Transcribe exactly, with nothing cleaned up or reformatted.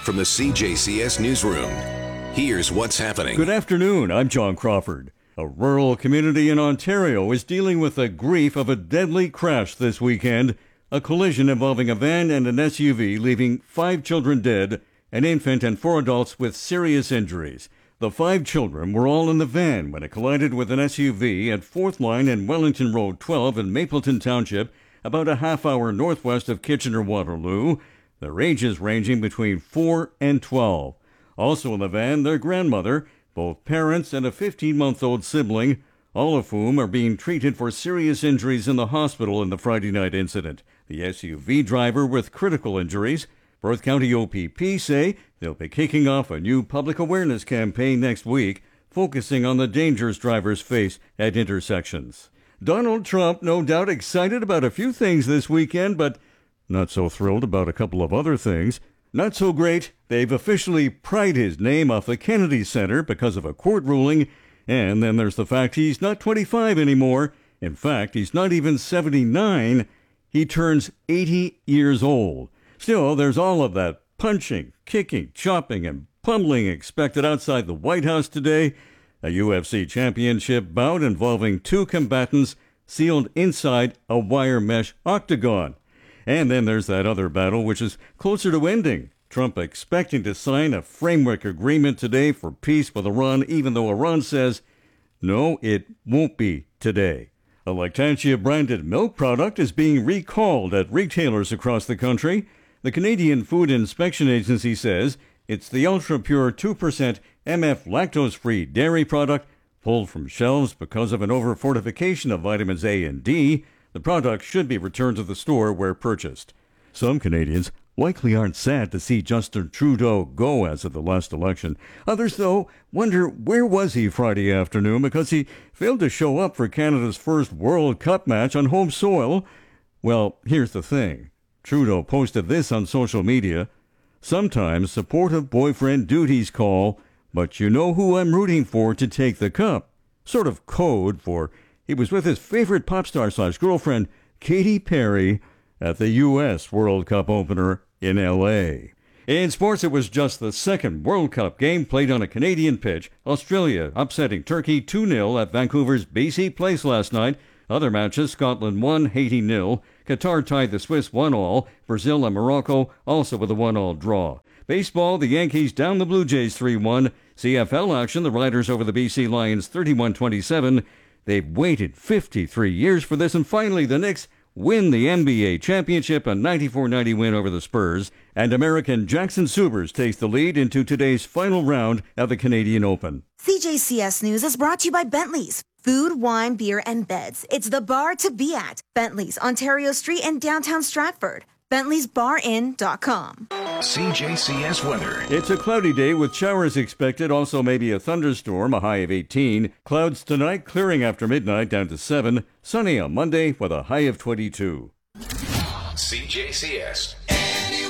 From the C J C S Newsroom, here's what's happening. Good afternoon, I'm John Crawford. A rural community in Ontario is dealing with the grief of a deadly crash this weekend. A collision involving a van and an S U V, leaving five children dead, an infant and four adults with serious injuries. The five children were all in the van when it collided with an S U V at fourth Line and Wellington Road twelve in Mapleton Township, about a half hour northwest of Kitchener-Waterloo. Their ages ranging between four and twelve. Also in the van, their grandmother, both parents and a fifteen-month-old sibling, all of whom are being treated for serious injuries in the hospital in the Friday night incident. The S U V driver with critical injuries. Perth County O P P say they'll be kicking off a new public awareness campaign next week, focusing on the dangers drivers face at intersections. Donald Trump, no doubt excited about a few things this weekend, but not so thrilled about a couple of other things. Not so great, they've officially pried his name off the Kennedy Center because of a court ruling. And then there's the fact he's not twenty-five anymore. In fact, he's not even seventy-nine. He turns eighty years old. Still, there's all of that punching, kicking, chopping, and pummeling expected outside the White House today. A U F C championship bout involving two combatants sealed inside a wire mesh octagon. And then there's that other battle, which is closer to ending. Trump expecting to sign a framework agreement today for peace with Iran, even though Iran says, no, it won't be today. A Lactantia-branded milk product is being recalled at retailers across the country. The Canadian Food Inspection Agency says it's the ultra-pure two percent M F lactose-free dairy product pulled from shelves because of an over-fortification of vitamins A and D. The product should be returned to the store where purchased. Some Canadians likely aren't sad to see Justin Trudeau go as of the last election. Others, though, wonder where was he Friday afternoon because he failed to show up for Canada's first World Cup match on home soil. Well, here's the thing. Trudeau posted this on social media. Sometimes supportive boyfriend duties call, but you know who I'm rooting for to take the cup. Sort of code for he was with his favorite pop star slash girlfriend, Katy Perry, at the U S World Cup opener in L A. In sports, it was just the second World Cup game played on a Canadian pitch. Australia upsetting Turkey two nil at Vancouver's B C Place last night. Other matches, Scotland won, Haiti nil. Qatar tied the Swiss one all. Brazil and Morocco also with a one all draw. Baseball, the Yankees down the Blue Jays three one. C F L action, the Riders over the B C Lions thirty-one twenty-seven. They've waited fifty-three years for this, and finally the Knicks win the N B A championship, a ninety-four ninety win over the Spurs, and American Jackson Subers takes the lead into today's final round of the Canadian Open. C J C S News is brought to you by Bentley's. Food, wine, beer, and beds. It's the bar to be at. Bentley's, Ontario Street in downtown Stratford. Bentley's Bar Inn dot com. C J C S weather. It's a cloudy day with showers expected, also maybe a thunderstorm, a high of eighteen. Clouds tonight, clearing after midnight down to seven. Sunny on Monday with a high of twenty-two. C J C S.